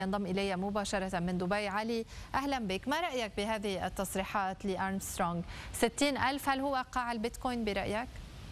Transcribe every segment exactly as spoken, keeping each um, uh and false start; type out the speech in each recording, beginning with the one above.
ينضم إلي مباشرة من دبي. علي، أهلا بك. ما رأيك بهذه التصريحات لأرمسترونغ؟ ستين ألف، هل هو قاع البيتكوين برأيك؟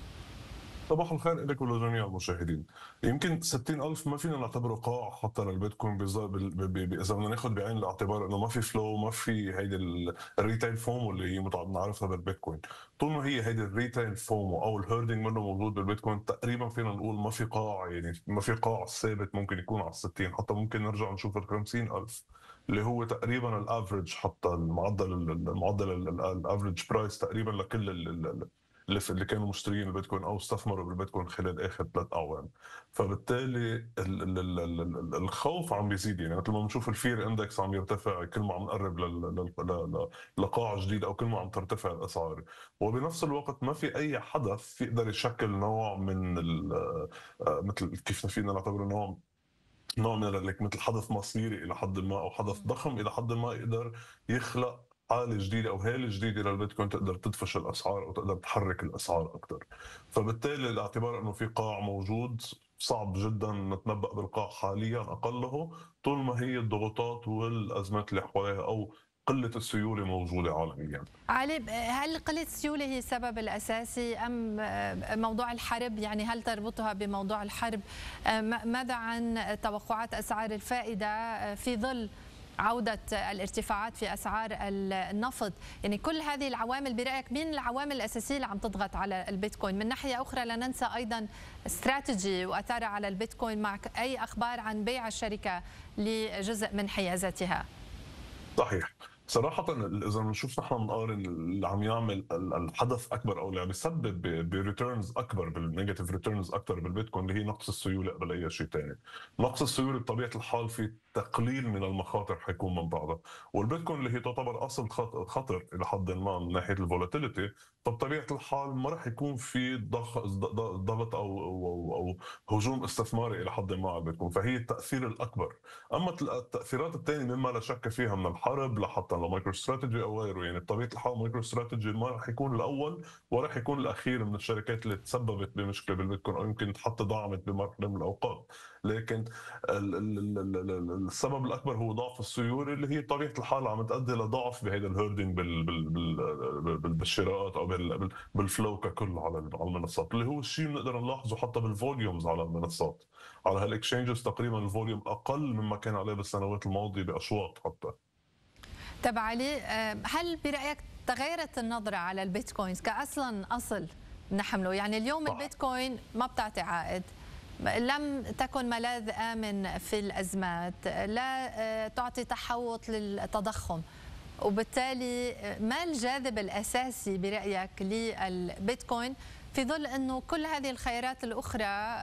صباح الخير لك ولجميع المشاهدين. يمكن ستين ألف ما فينا نعتبره قاع حتى للبيتكوين، بز- بال- ب- ب- اذا بدنا ناخذ بعين الاعتبار انه ما في فلو، ما في هيدي ال- الريتيل فومو اللي هي متع- بنعرفها بالبيتكوين. طول ما هي هيدي الريتيل فومو او الهيردنج منه موجود بالبيتكوين، تقريبا فينا نقول ما في قاع، يعني ما في قاع ثابت ممكن يكون على ستين، حتى ممكن نرجع نشوف ال خمسين ألف اللي هو تقريبا الافرج، حتى المعدل المعدل الافرج برايس تقريبا لكل ال- ال- اللي اللي كانوا مشترين البيتكوين او استثمروا بالبيتكوين خلال اخر ثلاث اعوام. فبالتالي ال ال ال ال ال الخوف عم بيزيد، يعني مثل ما بنشوف الفير اندكس عم يرتفع كل ما عم نقرب لل- لل- لل- لقاع جديد او كل ما عم ترتفع الاسعار. وبنفس الوقت ما في اي حدث يقدر يشكل نوع من ال- آه، مثل كيف فينا نعتبره نوع نوع من ال- مثل حدث مصيري الى حد ما، او حدث ضخم الى حد ما يقدر يخلق حاله جديده او هاله جديده للبيتكوين تقدر تدفش الاسعار او تقدر تحرك الاسعار اكثر. فبالتالي الاعتبار انه في قاع موجود، صعب جدا نتنبأ بالقاع حاليا، اقله طول ما هي الضغوطات والازمات اللي حواليها او قله السيوله موجوده عالميا. علي، هل قلة السيولة هي السبب الأساسي أم موضوع الحرب؟ يعني هل تربطها بموضوع الحرب؟ ماذا عن توقعات أسعار الفائدة في ظل عودة الارتفاعات في أسعار النفط؟ يعني كل هذه العوامل برأيك مين العوامل الأساسية اللي عم تضغط على البيتكوين؟ من ناحية أخرى لا ننسى أيضا استراتيجي وأثارها على البيتكوين مع أي أخبار عن بيع الشركة لجزء من حيازتها. صحيح. صراحة إذا بنشوف نحن بنقارن اللي عم يعمل الحدث أكبر أو اللي عم يسبب بريتيرنز أكبر، بالنيجاتيف ريتيرنز أكثر بالبيتكوين، اللي هي نقص السيولة قبل أي شيء ثاني. نقص السيولة بطبيعة الحال في تقليل من المخاطر حيكون من بعضها، والبيتكوين اللي هي تعتبر أصل خطر إلى حد ما من ناحية الفولاتيليتي، فبطبيعة الحال ما راح يكون في ضغط أو أو أو هجوم استثماري إلى حد ما على البيتكوين، فهي التأثير الأكبر. اما التاثيرات الثانيه مما لا شك فيها من الحرب لحتى لمايكرو استراتيجي او غيره، يعني بطبيعه الحال مايكرو استراتيجي ما راح يكون الاول وراح يكون الاخير من الشركات اللي تسببت بمشكله بالبيتكوين او يمكن حتى دعمت بمرحله من الاوقات. لكن ال ال ال ال السبب الاكبر هو ضعف السيوله، اللي هي بطبيعه الحال عم تؤدي لضعف بهذا الهيردنج بال بال بال بالشراءات او بال بالفلو ككل على على المنصات، اللي هو الشيء بنقدر نلاحظه حتى بالفوليومز على المنصات. على هالاكسشينجز تقريبا الفوليوم اقل مما كان عليه بالسنوات الماضيه باشواط حتى. طب علي، هل برايك تغيرت النظره على البيتكوينز كاصلا اصل نحمله؟ يعني اليوم صح. البيتكوين ما بتعطي عائد، لم تكن ملاذ آمن في الأزمات، لا تعطي تحوط للتضخم، وبالتالي ما الجاذب الأساسي برأيك للبيتكوين في ظل أنه كل هذه الخيارات الأخرى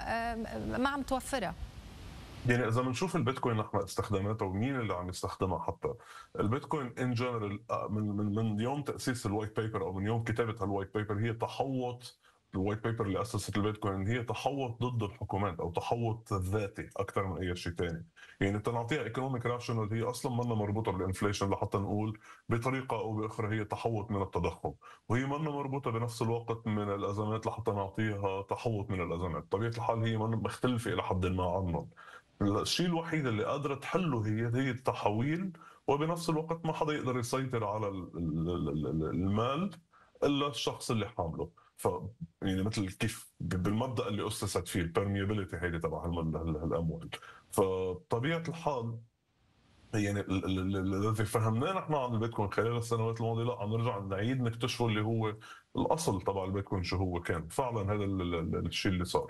ما عم توفرها؟ يعني اذا بنشوف البيتكوين نحن استخداماته ومين اللي عم يستخدمها، حتى البيتكوين ان جنرال من من من يوم تاسيس الوايت بيبر او من يوم كتابه الوايت بيبر هي تحوط. الوايت بيبر اللي اسست البيتكوين هي تحوط ضد الحكومات او تحوط ذاتي اكثر من اي شيء ثاني. يعني تنعطيها ايكونوميك راشونال، هي اصلا ما مربوطه بالانفليشن لحتى نقول بطريقه او باخرى هي تحوط من التضخم، وهي ما مربوطه بنفس الوقت من الازمات لحتى نعطيها تحوط من الازمات. بطبيعه الحال هي مختلفه الى حد ما عنهم. الشيء الوحيد اللي قادرة تحله هي هي التحويل، وبنفس الوقت ما حدا يقدر يسيطر على المال الا الشخص اللي حامله. ف يعني مثل كيف بالمبدا اللي اسست فيه البرميابيليتي هيدي تبع الاموال. فبطبيعه الحال يعني الذي فهمناه نحن عن البيتكوين خلال السنوات الماضيه، لا عم نرجع نعيد نكتشفه اللي هو الاصل تبع البيتكوين شو هو كان فعلا. هذا الشيء اللي صار.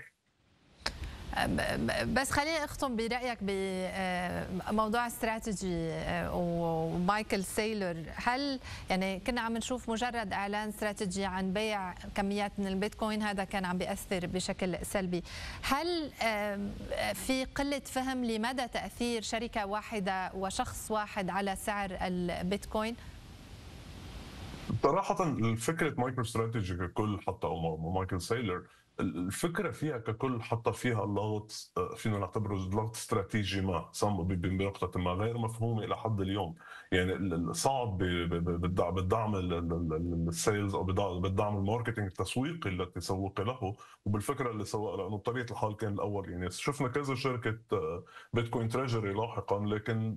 بس خليني اختم برايك بموضوع استراتيجي ومايكل سايلور. هل يعني كنا عم نشوف مجرد اعلان استراتيجي عن بيع كميات من البيتكوين، هذا كان عم بيأثر بشكل سلبي؟ هل في قله فهم لمدى تاثير شركه واحده وشخص واحد على سعر البيتكوين؟ صراحة فكرة مايكرو استراتيجي ككل حتى أو مايكل سايلر الفكره فيها ككل حتى فيها ضغط، فينا نعتبره ضغط استراتيجي ما سم- ب- ب- بنقطه ما غير مفهومه الى حد اليوم. يعني ال- ال- صعب ب- ب- ب- بالدع- بالدعم السيلز او بدع- بالدعم الماركتينج التسويقي التي سوق له، وبالفكره اللي سوق لها، انه بطبيعه الحال كان الاول. يعني شفنا كذا شركه بيتكوين تريجري لاحقا، لكن